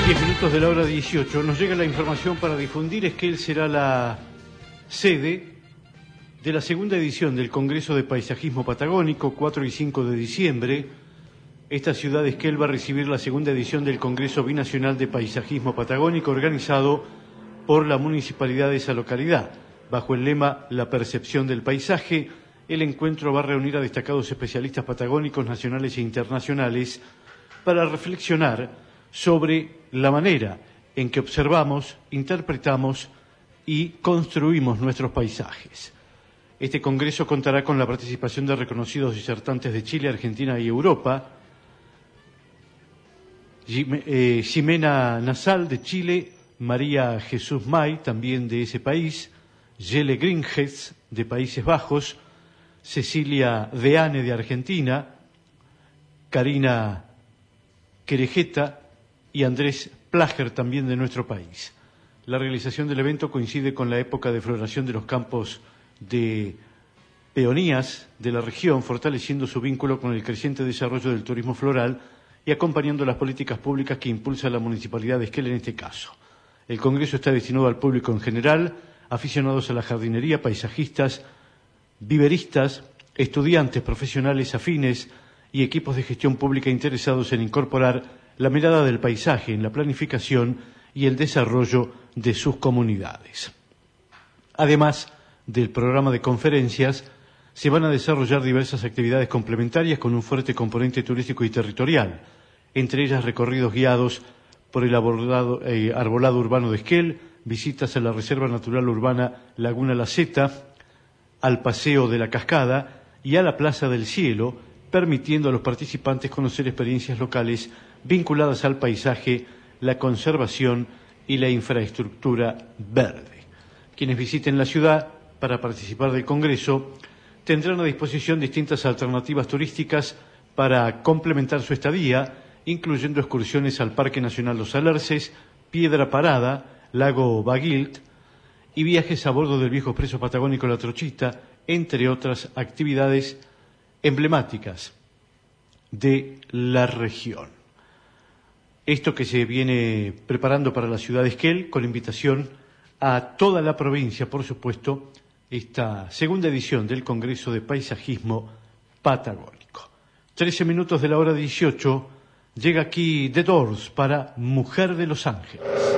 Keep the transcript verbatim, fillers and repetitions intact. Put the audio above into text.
diez minutos de la hora dieciocho. Nos llega la información para difundir. Esquel será la sede de la segunda edición del Congreso de Paisajismo Patagónico, cuatro y cinco de diciembre. Esta ciudad de Esquel va a recibir la segunda edición del Congreso Binacional de Paisajismo Patagónico, organizado por la municipalidad de esa localidad. Bajo el lema La percepción del paisaje, el encuentro va a reunir a destacados especialistas patagónicos nacionales e internacionales para reflexionar sobre la manera en que observamos, interpretamos y construimos nuestros paisajes. Este congreso contará con la participación de reconocidos disertantes de Chile, Argentina y Europa. Ximena Nasal de Chile, María Jesús May, también de ese país, Jelle Gringes de Países Bajos, Cecilia Deane de Argentina, Karina Querejeta y Andrés Plager, también de nuestro país. La realización del evento coincide con la época de floración de los campos de peonías de la región, fortaleciendo su vínculo con el creciente desarrollo del turismo floral y acompañando las políticas públicas que impulsa la Municipalidad de Esquel en este caso. El Congreso está destinado al público en general, aficionados a la jardinería, paisajistas, viveristas, estudiantes, profesionales afines y equipos de gestión pública interesados en incorporar la mirada del paisaje en la planificación y el desarrollo de sus comunidades. Además del programa de conferencias, se van a desarrollar diversas actividades complementarias con un fuerte componente turístico y territorial, entre ellas recorridos guiados por el arbolado, eh, arbolado urbano de Esquel, visitas a la Reserva Natural Urbana Laguna La Zeta, al Paseo de la Cascada y a la Plaza del Cielo, permitiendo a los participantes conocer experiencias locales vinculadas al paisaje, la conservación y la infraestructura verde. Quienes visiten la ciudad para participar del Congreso tendrán a disposición distintas alternativas turísticas para complementar su estadía, incluyendo excursiones al Parque Nacional Los Alerces, Piedra Parada, Lago Baguilt y viajes a bordo del viejo expreso patagónico La Trochita, entre otras actividades emblemáticas de la región. Esto que se viene preparando para la ciudad de Esquel, con invitación a toda la provincia, por supuesto, esta segunda edición del Congreso de Paisajismo Patagónico. Trece minutos de la hora dieciocho, llega aquí The Doors para Mujer de Los Ángeles.